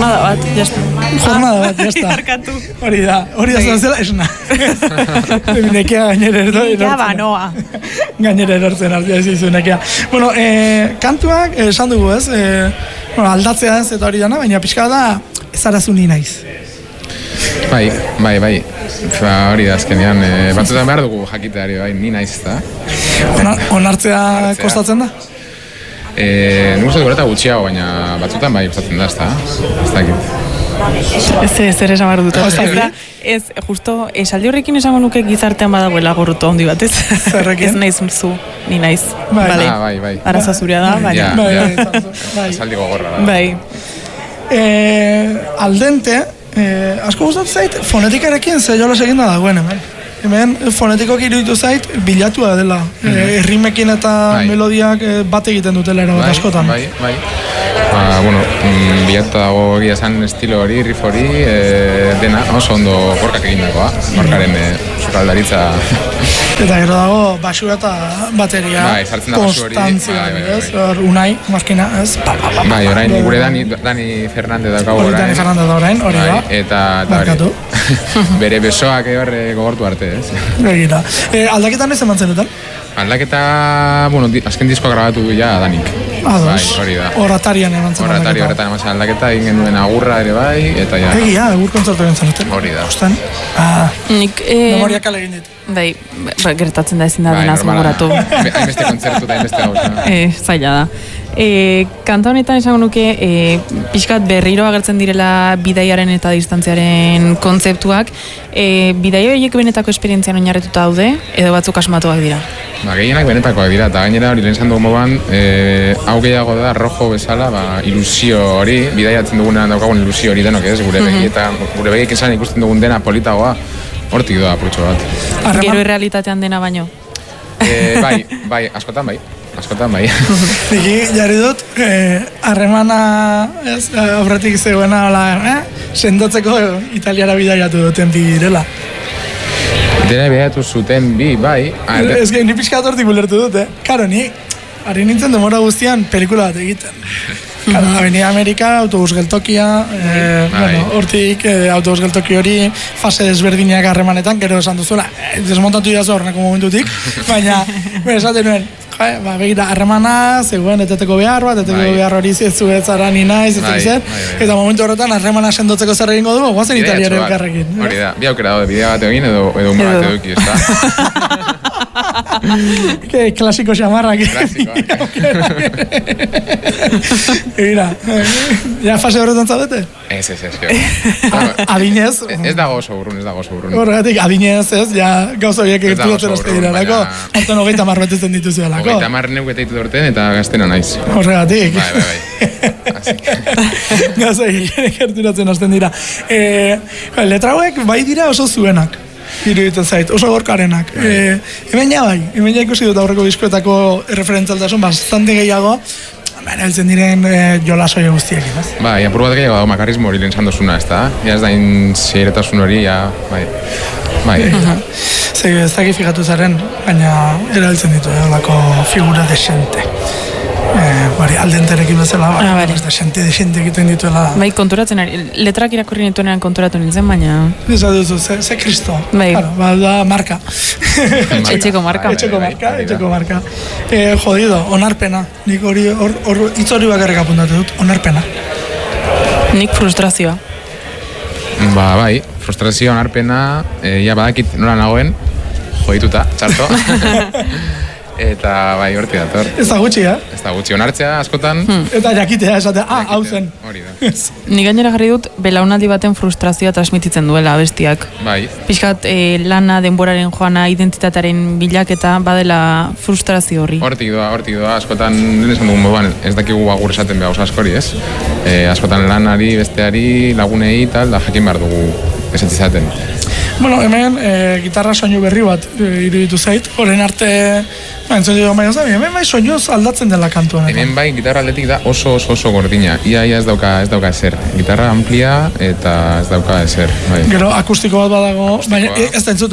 Jornada bat, jazta. Barkatu. Hori da zela esna. Nekea gainera erortzen. Nekea banoa. Gainera erortzen hartzea ez izu nekea. Bueno, kantuak, esan dugu ez, aldatzea ez eta hori dana, baina pixka da ezarazu ni naiz. Bai. Hori da azkenean, batzutan behar dugu jakiteari, bai, ni naiz da. Onartzea kostatzen da? Nik uste goreta gutxiago, baina batzutan bai kostatzen da, ez dakit. Zer esan behar dut. Ez, justo, esaldi horrekin esango nuke gizartean badagoela gorroto handi batez. Ez naiz zu, ni naiz. Bai. Araza zurea da, baina. Esaldi gogorra da. Bai. Aldente, asko gustatu zait, fonetikarekin zeiola seginda dagoen, hemen fonetikoak iruditu zait bilatua dela. Errimekin eta melodiak bat egiten dutela ero askotan. Bai. Bilatu dago egia esan estilo hori, riff hori, dena oso ondo gorkak egindakoa, gorkaren sukaldaritza. Eta gero dago basua eta bateria, konstantzia, unai, maskina, ez? Bai, orain, gure Dani Fernandez daukagu orain. Dani Fernandez da orain, hori da. Eta bere besoak horre gogortu arte, ez? Begira. Aldaketan ez eman zenetan? Aldaketa, azken diskoa grabatu du ja Danik. Hori da. Horatarian eman zen aldaketa. Horretan eman zen aldaketa, egin genuen agurra ere bai, eta ja. Egia, agur kontzertu egin zenuten. Hori da. Ostan, memoria kale egin dit. Bai, gertatzen da ezin da denaz gogoratu. Hainbeste kontzertu eta hainbeste gauza. Zaila da. Kanta honetan esango nuke pixkat berriro agertzen direla bidaiaren eta distantziaren kontzeptuak. Bidai horiek benetako esperientzian oinarrituta daude, edo batzuk asmatuak dira? Gehienak benetakoak dira, eta gainera hori lehen esan dugu moban, hau gehiago da rojo bezala, ilusio hori, bidaiatzen dugunean daukagun ilusio hori denok ez, gure begiekin zan ikusten dugun dena politagoa, hortik doa apurtxo bat. Gero errealitatean dena baino? Bai, askotan bai. Niki jarri dut, harremana aurretik zegoena sendotzeko italiara bidaiatu duten bi direla. Dena bidaiatu zuten bi, bai. Ez gain, ni pixka hortik bulertu dut, Karo, ni ari nintzen demora guztian pelikula bat egiten. Avenida Amerika, autobus geltokia, hortik autobus geltoki hori, fase desberdinak harremanetan, gero esan duzuela, desmontatu idazu horrenako momentutik, baina, esaten nuen, begira, harremana, zegoen, eteteko behar bat, behar hori zuetzara ni naiz, eta momentu horretan harremana sendotzeko zer egingo dugu, guazen italiare elkarrekin. Hori da, bi aukera daude, bidea bat egin edo humor bat eduki, ez da? Klasiko xamarrak. Mira, ja fase horretan zaudete? Ez. Adinez? Ez dago oso burrun. Horregatik, adinez ez, ja gauza horiek egituratzen azte direlako, hartan 30 betetzen dituzuelako. 30 neuk eta ditut eta gaztena naiz. Horregatik. Bai. Gauza egituratzen azten dira. Letra hauek bai dira oso zuenak. Iruditzen zait, oso gorkarenak. Hemen ja ikusi dut aurreko diskoetako referentzialtasun bastante gehiago, heltzen diren jolasoi guztiak, ez? Bai, apur bat gehiago dago makarismo hori lehen zandosuna, ez da? Ja ez da inzieretasun hori, bai. Ez dakit fijatu zaren, baina erabiltzen ditu, olako figura desente. Aldenterekin bezala, desente egiten dituela. Bai, konturatzen ari, letrak irakurri nituenean konturatu nintzen, baina... Ez duzu, ze kristo. Bai. Da marka. Etxeko marka. Etxeko marka. Jodido, onarpena. Nik hori, hitz hori bakarrik apuntatu dut, onarpena. Nik frustrazioa. Bai, frustrazioa, onarpena, ja badakit nola nagoen, jodituta, txarto. Eta bai, horti dator. Ez da gutxi, Ez da gutxi, onartzea askotan. Eta jakitea, esatea, hau zen. Hori da. Ni gainera jarri dut, belaunaldi baten frustrazioa transmititzen duela bestiak. Bai. Pixkat, lana, denboraren joana, identitatearen bilaketa, badela frustrazio horri. Hortik doa, askotan, nire esan dugun moduan, ez dakigu agur esaten behar askori, ez? Askotan lanari, besteari, lagunei, tal, da jakin behar dugu esatzizaten. Bueno, hemen gitarra soinu berri bat iruditu zait, horren arte entzun dugu baina zabi, hemen bai soinuz aldatzen dela kantuan. Hemen bai gitarra aldetik da oso gordina, ia ez dauka ezer, gitarra amplia eta ez dauka ezer. Bai. Gero akustiko bat badago, baina ez da entzuten.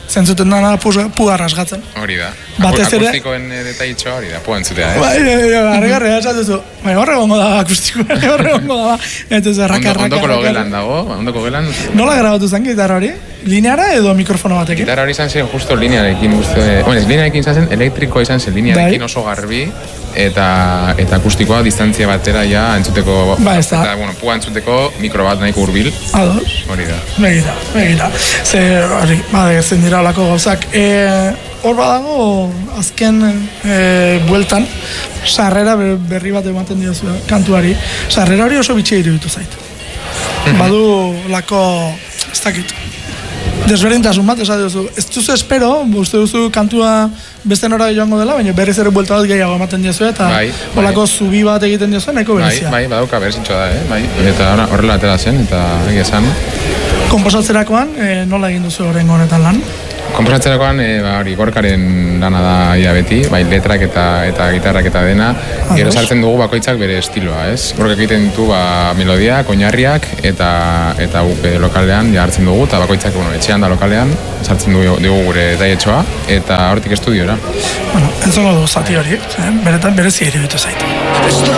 zentzuten dana pua rasgatzen. Hori da. Batez ere... Akustikoen detaitxoa hori da, pua entzutea, Argarrea esatuzu. Horre gongo da akustikoen, horre gongo da. Eta zerraka. Ondoko logelan dago, ondoko gelan. Nola grabatu zen gitarra hori? Lineara edo mikrofono batekin? Gitarra hori izan zen justo linearekin linearekin izan zen, elektrikoa izan zen linearekin oso garbi eta akustikoa distantzia batera ja entzuteko eta pua entzuteko mikro bat nahiko hurbil. Ados. Hori da. Begira. Ze hori, zen dira olako gauzak. Hor badago azken bueltan sarrera berri bat ematen diozu kantuari. Sarrera hori oso bitxia iruditu zait. Badu lako ez dakit. Desberdintasun bat, esan duzu. Ez duzu espero, uste duzu kantua beste nora joango dela, baina berriz ere buelta bat gehiago ematen diozu, eta holako zubi bat egiten diozu, nahiko berezia. Bai, badauka berezintxo da, eta horrela atera zen, eta egia esan. Komposatzerakoan, nola egin duzu horrengo honetan lan? Komposatzerakoan, hori, gorkaren lana da ia beti, bai, letrak eta gitarrak eta dena, gero sartzen dugu bakoitzak bere estiloa, ez? Gorkak egiten ditu melodiak, oinarriak, eta guk lokalean hartzen dugu, eta bakoitzak etxean da lokalean, sartzen dugu gure daietxoa, eta hortik estudiora. Entzongo dugu zati hori, beretan berezi ere ditu zaitu.